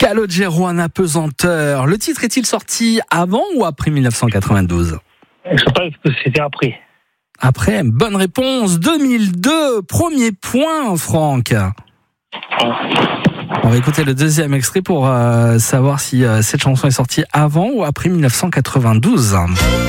Calogero, un apesanteur. Le titre est-il sorti avant ou après 1992 ? Je pense que c'était après. Après, bonne réponse, 2002. Premier point, Franck. On va écouter le deuxième extrait pour savoir si cette chanson est sortie avant ou après 1992.